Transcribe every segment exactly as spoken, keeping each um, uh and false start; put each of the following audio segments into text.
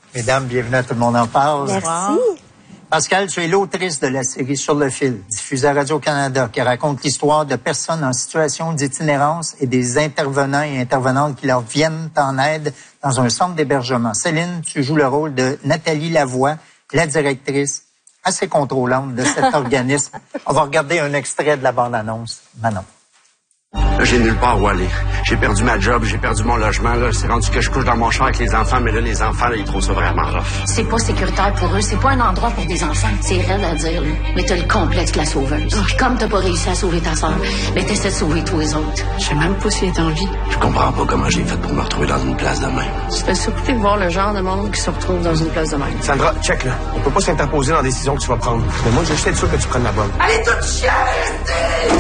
Mesdames, bienvenue à Tout le monde en parle. Merci. Pascal, tu es l'autrice de la série Sur le fil, diffusée à Radio-Canada, qui raconte l'histoire de personnes en situation d'itinérance et des intervenants et intervenantes qui leur viennent en aide dans un centre d'hébergement. Céline, tu joues le rôle de Nathalie Lavoie, la directrice assez contrôlante de cet organisme. On va regarder un extrait de la bande-annonce. Manon. Là, j'ai nulle part où aller. J'ai perdu ma job, j'ai perdu mon logement. Là, c'est rendu que je couche dans mon char avec les enfants, mais là, les enfants, là, ils trouvent ça vraiment rough. C'est pas sécuritaire pour eux, c'est pas un endroit pour des enfants. C'est raide à dire, là. Mais t'as le complexe de la sauveuse. Puis comme t'as pas réussi à sauver ta soeur, mais t'essaies de sauver tous les autres. Je sais même pas s'il est en vie. Je comprends pas comment j'ai fait pour me retrouver dans une place de même. Tu serais surpris de voir le genre de monde qui se retrouve dans une place de même. Sandra, check, là. On peut pas s'interposer dans la décision que tu vas prendre. Mais moi, je suis sûr que tu prennes la bonne. Allez, tout chier, restez!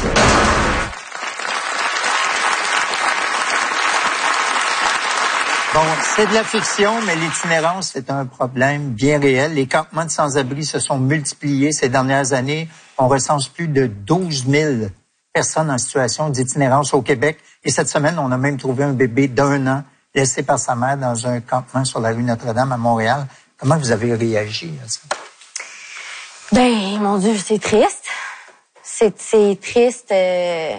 Bon, c'est de la fiction, mais l'itinérance, c'est un problème bien réel. Les campements de sans-abri se sont multipliés ces dernières années. On recense plus de douze mille personnes en situation d'itinérance au Québec. Et cette semaine, on a même trouvé un bébé d'un an laissé par sa mère dans un campement sur la rue Notre-Dame à Montréal. Comment vous avez réagi à ça? Ben, mon Dieu, c'est triste. C'est, c'est triste. Euh...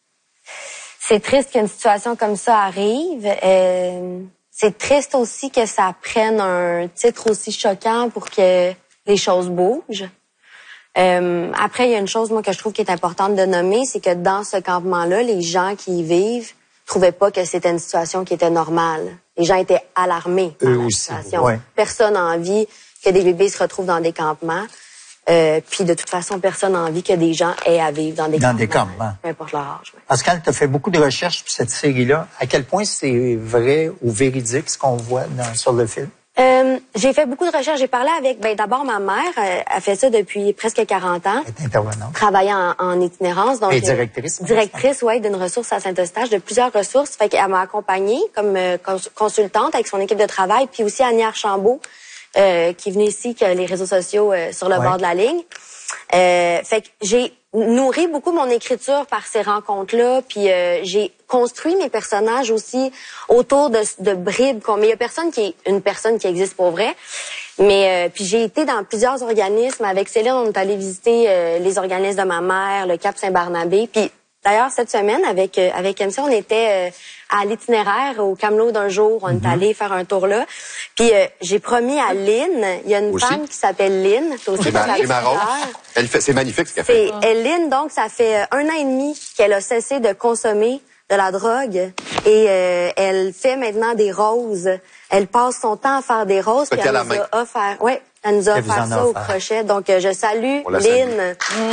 C'est triste qu'une situation comme ça arrive. Euh... C'est triste aussi que ça prenne un titre aussi choquant pour que les choses bougent. Euh, après, il y a une chose, moi, que je trouve qui est importante de nommer, c'est que dans ce campement-là, les gens qui y vivent trouvaient pas que c'était une situation qui était normale. Les gens étaient alarmés par Eux la aussi, situation. ouais. Personne n'a envie que des bébés se retrouvent dans des campements. Euh, puis de toute façon, personne n'a envie que des gens aient à vivre dans des Dans campements. des campements. Peu importe leur âge. Ouais. Pascal, tu as fait beaucoup de recherches sur cette série-là. À quel point c'est vrai ou véridique ce qu'on voit dans, sur le film? Euh, j'ai fait beaucoup de recherches. J'ai parlé avec, ben d'abord ma mère, euh, a fait ça depuis presque quarante ans. Elle est intervenante. Travaillant en, en itinérance. Donc, Et directrice. Euh, directrice, ouais, d'une ressource à Saint-Eustache, de plusieurs ressources. Fait qu'elle m'a accompagnée comme euh, consultante avec son équipe de travail, puis aussi Annie Archambault, euh, qui est venue ici, que les réseaux sociaux euh, sur le ouais. bord de la ligne. Euh, fait que j'ai nourri beaucoup mon écriture par ces rencontres-là, puis euh, j'ai construit mes personnages aussi autour de, de bribes. Mais il y a personne qui est une personne qui existe pour vrai. Mais euh, puis j'ai été dans plusieurs organismes. Avec Céline, on est allé visiter euh, les organismes de ma mère, le Cap Saint-Barnabé. Puis d'ailleurs, cette semaine, avec euh, avec M C, on était euh, à l'itinéraire au Camelot d'un jour. On est Mm-hmm. allé faire un tour là. Puis euh, j'ai promis à Lynn, il y a une Aussi. femme qui s'appelle Lynn. C'est aussi C'est ma- c'est marrant. Elle fait, c'est magnifique ce qu'elle fait. C'est euh, Lynn, donc ça fait euh, un an et demi qu'elle a cessé de consommer de la drogue et euh, elle fait maintenant des roses. Elle passe son temps à faire des roses. Fait Puis qu'elle elle a nous la main. a offert, ouais, elle nous a Elle vous offert en a ça au offert. crochet. Donc euh, je salue On la Lynn. salue. Mm.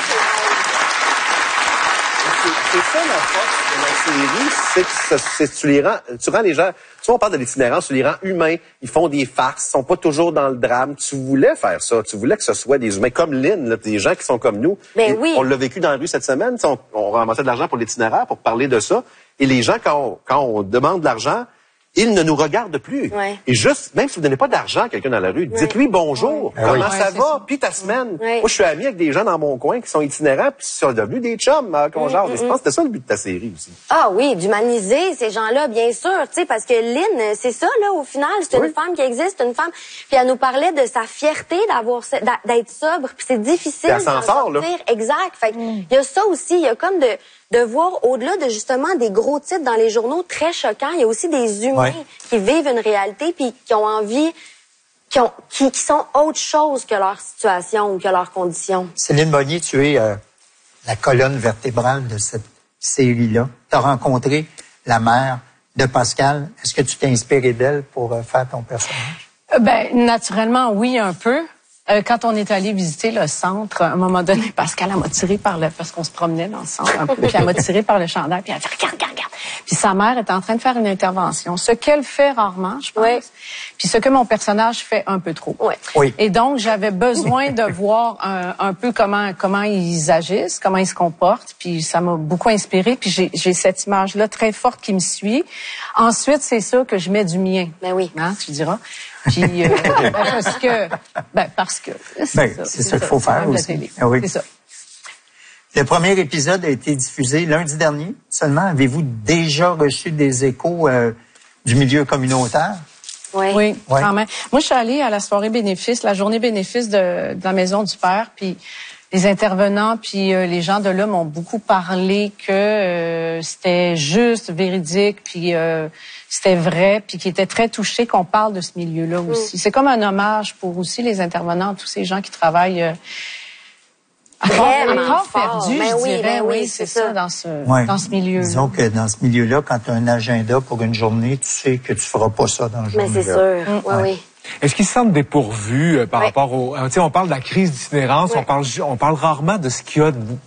C'est c'est ça la force de la série, c'est que ça- c'est- tu les rends, tu rends les gens, tu vois, on parle de l'itinérance, tu les rends humains, ils font des farces, ils sont pas toujours dans le drame. Tu voulais faire ça, tu voulais que ce soit des humains comme Lynn, là, des gens qui sont comme nous. Ben Et oui. On l'a vécu dans la rue cette semaine, tu sais, on, on ramassait de l'argent pour l'itinéraire pour parler de ça. Et les gens, quand on, quand on demande de l'argent, ils ne nous regardent plus. Ouais. Et juste, même si vous donnez pas d'argent à quelqu'un dans la rue, dites-lui bonjour, Ouais. comment Ah oui. ça Ouais, va, puis ta semaine. Ouais. Moi, je suis ami avec des gens dans mon coin qui sont itinérants, puis ils sont devenus des chums, hein, qu'on jase. Et je pense que c'était ça le but de ta série aussi. Ah oui, d'humaniser ces gens-là, bien sûr, tu sais, parce que Lynn, c'est ça là, au final, c'est Oui. une femme qui existe, une femme. Puis elle nous parlait de sa fierté d'avoir, d'a- d'être sobre, puis c'est difficile. Puis elle s'en d'en sort, là. sortir. Exact. Fait que il y a ça aussi, il y a comme de de voir au-delà de justement des gros titres dans les journaux très choquants, il y a aussi des humains Ouais. qui vivent une réalité puis qui ont envie, qui ont, qui, qui sont autre chose que leur situation ou que leurs conditions. Céline Bonnier, tu es euh, la colonne vertébrale de cette série-là. Tu as rencontré la mère de Pascal. Est-ce que tu t'es inspiré d'elle pour euh, faire ton personnage? Ben, naturellement, oui, un peu. Euh, quand on est allé visiter le centre, à un moment donné, Pascal, elle m'a tiré par le... Parce qu'on se promenait dans le centre un peu, puis elle m'a tiré par le chandail, puis elle a dit « Regarde, regarde, regarde ». Puis sa mère était en train de faire une intervention, ce qu'elle fait rarement, je pense. Ouais. Puis ce que mon personnage fait un peu trop. Ouais. Oui. Et donc, j'avais besoin de voir un, un peu comment comment ils agissent, comment ils se comportent. Puis ça m'a beaucoup inspiré. Puis j'ai j'ai cette image-là très forte qui me suit. Ensuite, c'est ça que je mets du mien. Ben oui. Hein, tu diras. Puis euh, ben, parce que ben parce que c'est Ben, ça, c'est ça qu'il faut c'est faire même la aussi. télé. Ah oui. C'est ça. Le premier épisode a été diffusé lundi dernier. Seulement, avez-vous déjà reçu des échos euh, du milieu communautaire? Oui. Oui, Ouais. quand même. Moi, je suis allée à la soirée bénéfice, la journée bénéfice de, de la Maison du Père, puis les intervenants, puis euh, les gens de là m'ont beaucoup parlé que euh, c'était juste, véridique, puis euh, c'était vrai, puis qu'ils étaient très touchés qu'on parle de ce milieu-là aussi. Mm. C'est comme un hommage pour aussi les intervenants, tous ces gens qui travaillent euh, à corps perdu, ben je oui, dirais. Ben oui, oui, c'est ça, ça, dans ce, ouais. dans ce milieu. Disons que dans ce milieu-là, quand tu as un agenda pour une journée, tu sais que tu feras pas ça dans la journée. Mais c'est sûr, mm. oui, ouais. oui. Est-ce qu'ils se sentent dépourvus euh, par oui. rapport au... Tu sais, on parle de la crise d'itinérance, oui. on parle on parle rarement de ce qu'il y a de